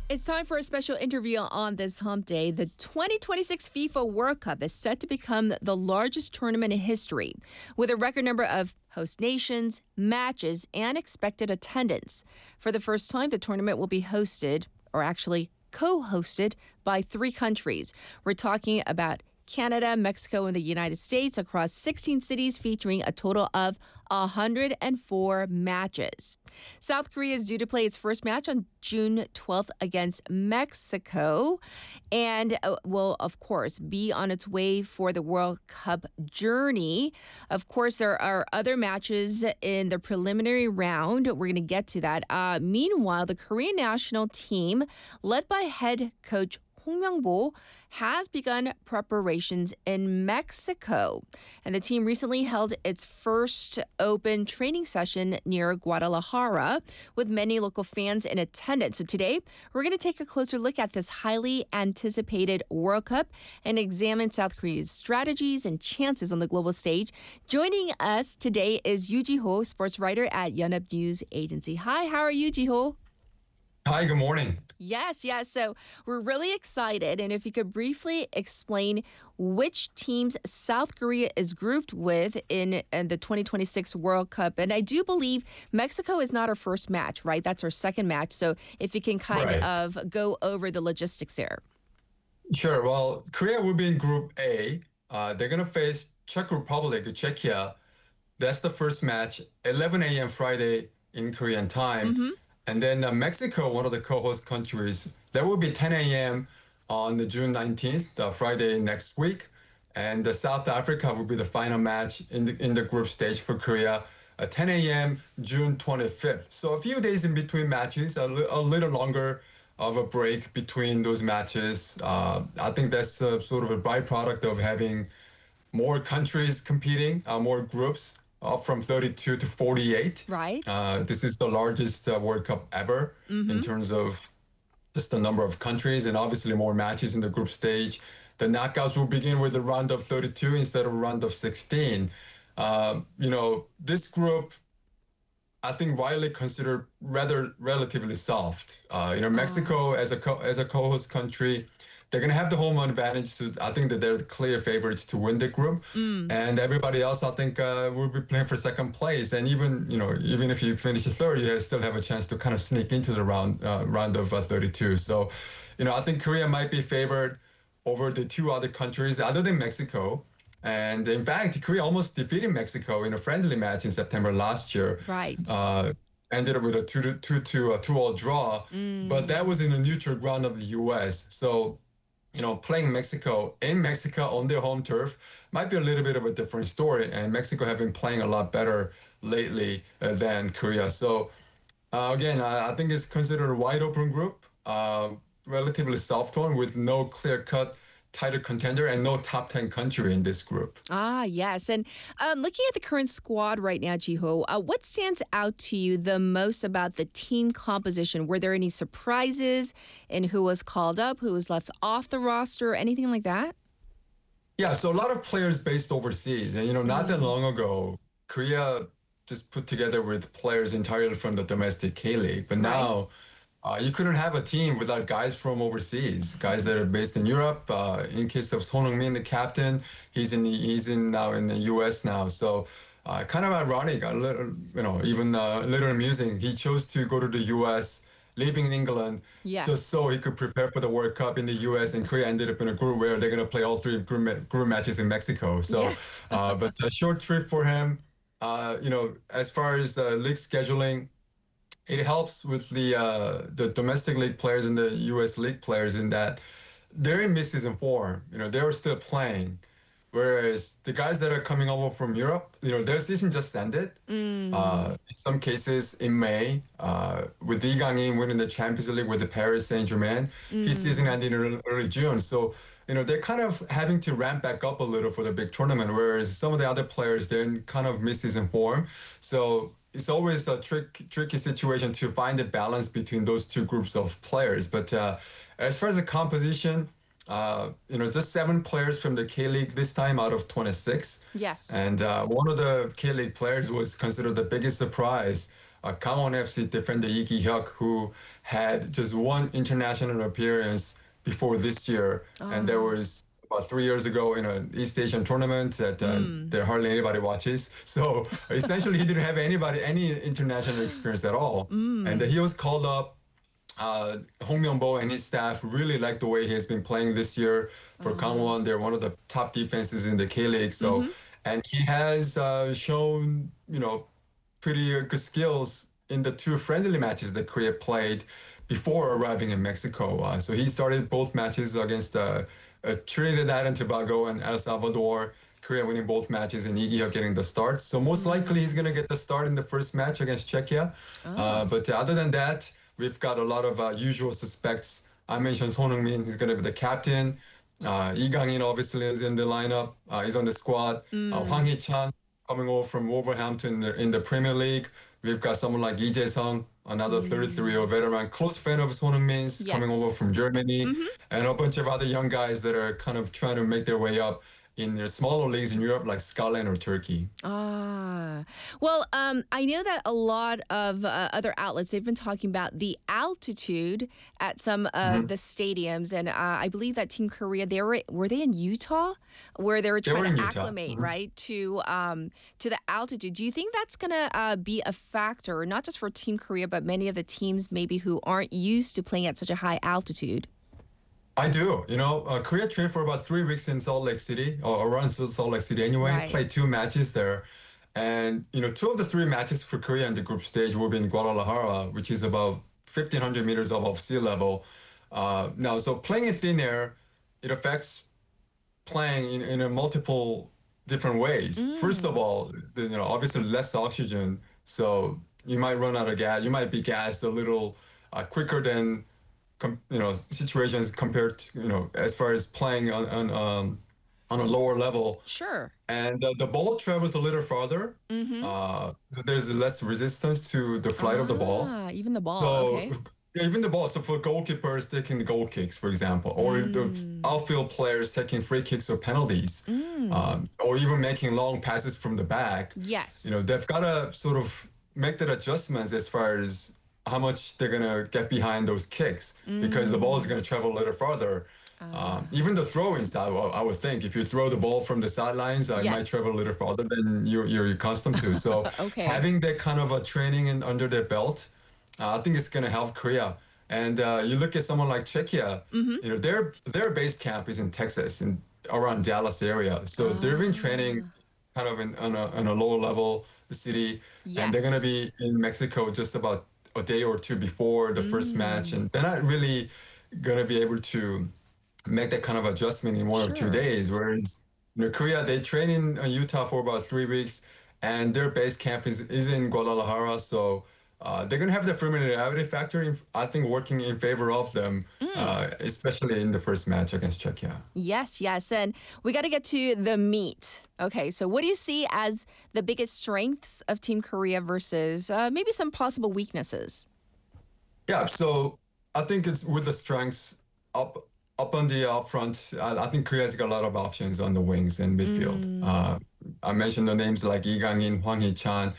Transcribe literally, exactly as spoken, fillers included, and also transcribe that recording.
It's time for a special interview on this hump day. The twenty twenty-six FIFA World Cup is set to become the largest tournament in history, with a record number of host nations, matches, and expected attendance. For the first time, the tournament will be hosted, or actually co-hosted, by three countries. We're talking about Canada, Mexico, and the United States across sixteen cities, featuring a total of one hundred four matches. South Korea is due to play its first match on June twelfth against Mexico and uh, will, of course, be on its way for the World Cup journey. Of course, there are other matches in the preliminary round. We're going to get to that. Uh, meanwhile, the Korean national team, led by head coach Hong Myung-bo, has begun preparations in Mexico. And the team recently held its first open training session near Guadalajara, with many local fans in attendance. So today, we're going to take a closer look at this highly anticipated World Cup and examine South Korea's strategies and chances on the global stage. Joining us today is Yoo Ji-ho, sports writer at Yonhap News Agency. Hi, how are you, Ji-ho? Hi, good morning. Yes, yes. So we're really excited. And if you could briefly explain which teams South Korea is grouped with in, in the twenty twenty-six World Cup. And I do believe Mexico is not our first match, right? That's our second match. So if you can kind Right. of go over the logistics there. Sure. Well, Korea will be in Group A. Uh, they're going to face Czech Republic, Czechia. That's the first match, eleven a.m. Friday in Korean time. Mm-hmm. And then uh, Mexico, one of the co-host countries, that will be ten a.m. on the June nineteenth, the Friday next week. And the South Africa will be the final match in the in the group stage for Korea, uh, ten a.m. June twenty-fifth. So a few days in between matches, a, li- a little longer of a break between those matches. Uh, I think that's uh, sort of a byproduct of having more countries competing, uh, more groups, uh, from thirty-two to forty-eight. Right. Uh, this is the largest uh, World Cup ever in terms of just the number of countries, and obviously more matches in the group stage. The knockouts will begin with a round of thirty-two instead of a round of sixteen. Um, you know, this group, I think, widely considered rather relatively soft. Uh, you know, Mexico as a co- as a co-host country, they're going to have the home advantage. So I think that they're the clear favorites to win the group, and everybody else, I think, uh, will be playing for second place. And even you know, even if you finish third, you still have a chance to kind of sneak into the round uh, round of uh, thirty-two. So, you know, I think Korea might be favored over the two other countries other than Mexico. And in fact, Korea almost defeated Mexico in a friendly match in September last year. Right. Uh, ended up with a two to two to a two all draw, but that was in the neutral ground of the U S. So, you know, playing Mexico in Mexico on their home turf might be a little bit of a different story. And Mexico have been playing a lot better lately uh, than Korea. So uh, again, I, I think it's considered a wide open group, uh, relatively soft one with no clear cut title contender and no top ten country in this group. Ah, yes. And um, looking at the current squad right now, Ji-ho, uh, what stands out to you the most about the team composition? Were there any surprises in who was called up, who was left off the roster, anything like that? Yeah, so a lot of players based overseas. And, you know, not that long ago, Korea just put together with players entirely from the domestic K-League. But now uh, you couldn't have a team without guys from overseas, guys that are based in Europe. Uh, in case of Son Heung-min, the captain, he's in the, he's in now in the U S now. So uh, kind of ironic, a little, you know, even uh, a little amusing. He chose to go to the U S, living in England, Yes. just so he could prepare for the World Cup in the U S. And Korea ended up in a group where they're going to play all three group, ma- group matches in Mexico. So, Yes. uh, but a short trip for him. Uh, you know, as far as the league scheduling, it helps with the uh, the domestic league players and the U S league players in that they're in mid-season form. You know, they're still playing. Whereas the guys that are coming over from Europe, you know, their season just ended. Uh, in some cases in May, uh, with Lee Gang-in winning the Champions League with the Paris Saint-Germain, his season ended in early, early June. So, you know, they're kind of having to ramp back up a little for the big tournament, whereas some of the other players, they're in kind of mid-season form. So it's always a trick, tricky situation to find a balance between those two groups of players. But uh, as far as the composition, uh, you know, just seven players from the K-League this time out of twenty-six. Yes. And uh, one of the K-League players was considered the biggest surprise uh, Gangwon F C defender Lee Ki-hyuk, who had just one international appearance before this year, and there Oh. was about three years ago in an East Asian tournament that uh, Mm. that hardly anybody watches. So essentially, he didn't have anybody any international experience at all, and Mm. he was called up. uh, Hong Myung-bo and his staff really like the way he has been playing this year for Oh. Gangwon. They're one of the top defenses in the K-League. So, Mm-hmm. and he has uh, shown, you know, pretty uh, good skills in the two friendly matches that Korea played before arriving in Mexico. Uh, so he started both matches against uh, uh, Trinidad and Tobago and El Salvador. Korea winning both matches and Lee Ki-hyuk getting the start. So most likely he's Mm. going to get the start in the first match against Czechia. Uh, Oh. but other than that, we've got a lot of uh, usual suspects. I mentioned Son Heung-min, he's going to be the captain. Uh, Lee Gang-in obviously is in the lineup. Uh, he's on the squad. Uh, Hwang Mm. Hee-chan coming over from Wolverhampton in the, in the Premier League. We've got someone like Lee Jae-sung, another thirty-three-year-old Mm. veteran, close friend of Son Heung-min's, coming over Yes. from Germany, Mm-hmm. and a bunch of other young guys that are kind of trying to make their way up in the smaller leagues in Europe, like Scotland or Turkey. Ah, well, um, I know that a lot of uh, other outlets, they've been talking about the altitude at some of Mhm. the stadiums. And uh, I believe that Team Korea, they were, were they in Utah? Where they were They were trying in to Utah. acclimate, Mhm. right, to um, to the altitude. Do you think that's going to uh, be a factor, not just for Team Korea, but many of the teams maybe who aren't used to playing at such a high altitude? I do. You know, uh, Korea trained for about three weeks in Salt Lake City, or around Salt Salt Lake City anyway. Right. Played two matches there. And, you know, two of the three matches for Korea in the group stage will be in Guadalajara, which is about fifteen hundred meters above sea level. Uh, now, so playing in thin air, it affects playing in, in a multiple different ways. First of Mm. all, the, you know, obviously less oxygen, so you might run out of gas. You might be gassed a little uh, quicker than com- you know situations compared to you know as far as playing on on um, on a lower level. Sure. And uh, the ball travels a little farther. Mm-hmm. Uh, so there's less resistance to the flight of the ball. Ah, even the ball. So Okay. yeah, even the ball. So for goalkeepers taking the goal kicks, for example, or the Mm. outfield players taking free kicks or penalties, Mm. um, or even making long passes from the back, you know, Yes. they've got to sort of make that adjustments as far as how much they're gonna get behind those kicks because the ball is Mm. gonna travel a little farther. Um, Ah, even the throw-ins, I, I would think, if you throw the ball from the sidelines, uh, it might yes. travel a little farther than you're, you're accustomed to. So Okay. having that kind of a training in, under their belt, uh, I think it's going to help Korea. And uh, you look at someone like Czechia, Mm-hmm. you know, their their base camp is in Texas, in around Dallas area. So they've been training Ah, kind of in, on a on a lower level city, and they're going to yes. be in Mexico just about a day or two before the first match, Mm. and they're not really going to be able to make that kind of adjustment in one or two Sure. days. Whereas, you know, Korea, they train in uh, Utah for about three weeks, and their base camp is, is in Guadalajara. So uh, they're going to have the familiarity factor, in, I think, working in favor of them, Mm. uh, especially in the first match against Czechia. Yes, yes. And we got to get to the meat. Okay, so what do you see as the biggest strengths of Team Korea versus uh, maybe some possible weaknesses? Yeah, so I think it's with the strengths up up on the up front. I, I think Korea's got a lot of options on the wings and midfield. Mm. Uh, I mentioned the names like Lee Gang-in, Hwang Hee-chan.